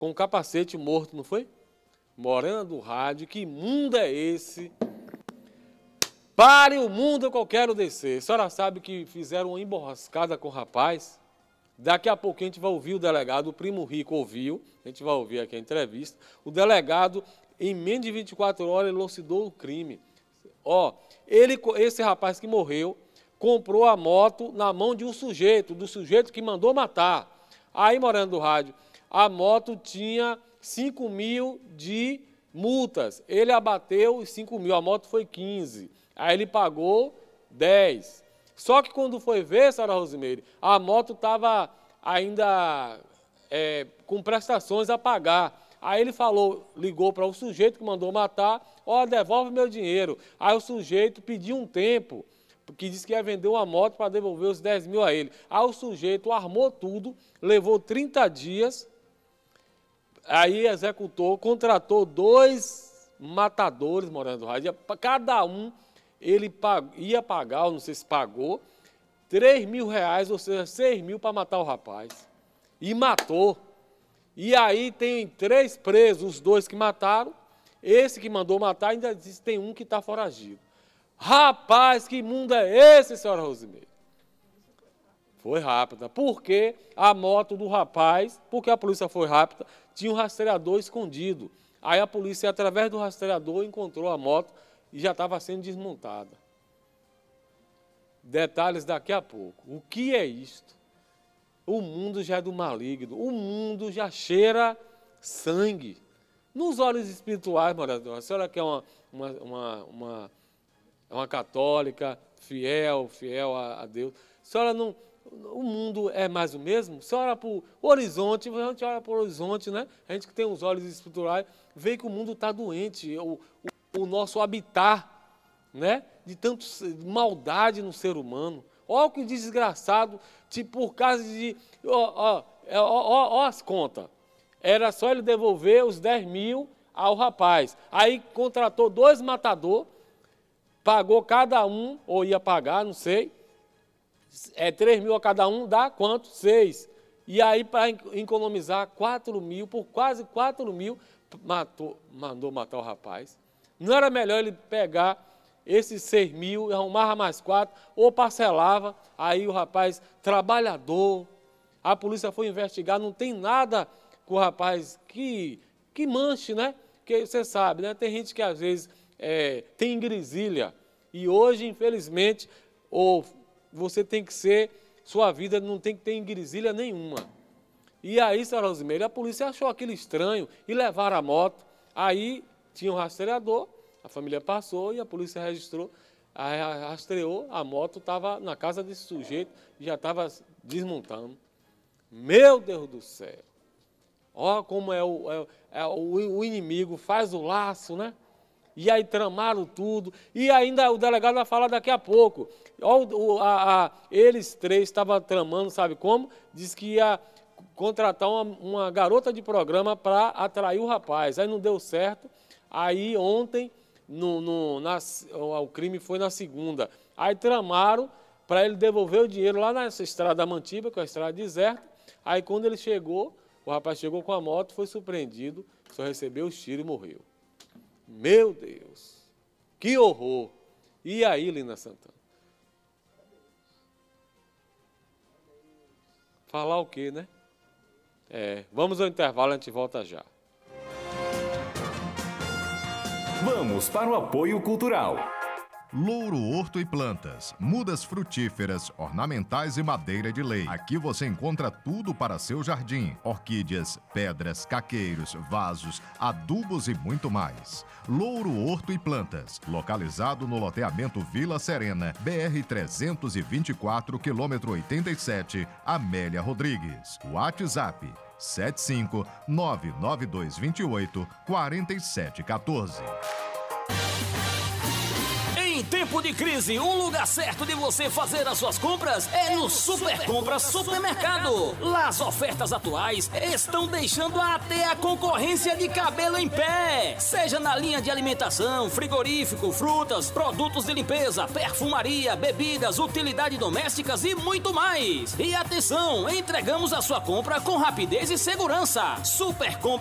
com capacete morto, não foi? Morena do rádio, que mundo é esse? Pare o mundo que eu quero descer. A senhora sabe que fizeram uma emborrascada com o rapaz? Daqui a pouco a gente vai ouvir o delegado, o Primo Rico ouviu, a gente vai ouvir aqui a entrevista. O delegado, em menos de 24 horas, elucidou o crime. Ó, esse rapaz que morreu, comprou a moto na mão de um sujeito, do sujeito que mandou matar. Aí, Morena do rádio, a moto tinha 5 mil de multas. Ele abateu os 5 mil, a moto foi 15. Aí ele pagou 10. Só que quando foi ver, senhora Rosimeire, a moto estava ainda com prestações a pagar. Aí ele ligou para o sujeito que mandou matar, ó, devolve meu dinheiro. Aí o sujeito pediu um tempo, que disse que ia vender uma moto para devolver os 10 mil a ele. Aí o sujeito armou tudo, levou 30 dias, aí executou, contratou 2 matadores, Morena do rádio, cada um ele ia pagar, ou não sei se pagou, 3 mil reais, ou seja, 6 mil para matar o rapaz. E matou. E aí tem 3 presos, os 2 que mataram, esse que mandou matar, ainda diz que tem um que está foragido. Rapaz, que mundo é esse, senhora Rosimeire? Foi rápida. Porque a moto do rapaz, porque a polícia foi rápida, tinha um rastreador escondido. Aí a polícia, através do rastreador, encontrou a moto e já estava sendo desmontada. Detalhes daqui a pouco. O que é isto? O mundo já é do maligno. O mundo já cheira sangue. Nos olhos espirituais, Morena, a senhora que é uma católica, fiel a Deus. A senhora não... O mundo é mais o mesmo? A senhora olha para o horizonte, a gente olha para o horizonte, né? A gente que tem os olhos espirituais, vê que o mundo está doente. O nosso habitat, né? De tanta maldade no ser humano. Olha que desgraçado, tipo, por causa de... Ó as contas. Era só ele devolver os 10 mil ao rapaz. Aí contratou 2 matadores, pagou cada um, ou ia pagar, não sei. 3 mil a cada um, dá quanto? 6. E aí, para economizar 4 mil, por quase 4 mil, mandou matar o rapaz. Não era melhor ele pegar esses 6 mil, arrumava mais 4, ou parcelava, aí o rapaz, trabalhador, a polícia foi investigar, não tem nada com o rapaz que manche, né? Porque você sabe, né? Tem gente que às vezes tem griselha, e hoje, infelizmente, você tem que ser, sua vida não tem que ter griselha nenhuma. E aí, senhora Rosimeire, a polícia achou aquilo estranho e levaram a moto, aí tinha um rastreador, a família passou e a polícia registrou, rastreou, a moto estava na casa desse sujeito e já estava desmontando. Meu Deus do céu! Olha como o inimigo faz o laço, né? E aí tramaram tudo, e ainda o delegado vai falar daqui a pouco. Eles 3 estavam tramando, sabe como? Diz que ia contratar uma garota de programa para atrair o rapaz. Aí não deu certo, aí ontem... o crime foi na segunda. Aí tramaram para ele devolver o dinheiro lá nessa estrada da Mantiba, que é a estrada deserta. Aí quando ele chegou, o rapaz chegou com a moto, foi surpreendido, só recebeu os tiros e morreu. Meu Deus, que horror! E aí, Lina Santana? Falar o quê, né? Vamos ao intervalo, a gente volta já. Vamos para o apoio cultural. Louro Horto e Plantas, mudas frutíferas, ornamentais e madeira de lei. Aqui você encontra tudo para seu jardim: orquídeas, pedras, caqueiros, vasos, adubos e muito mais. Louro Horto e Plantas, localizado no loteamento Vila Serena, BR-324, quilômetro 87, Amélia Rodrigues. WhatsApp 75-99228-4714. Em tempo tempo de crise, o lugar certo de você fazer as suas compras é no Super Compras Supermercado. Lá as ofertas atuais estão deixando até a concorrência de cabelo em pé. Seja na linha de alimentação, frigorífico, frutas, produtos de limpeza, perfumaria, bebidas, utilidades domésticas e muito mais. E atenção, entregamos a sua compra com rapidez e segurança. Super Compras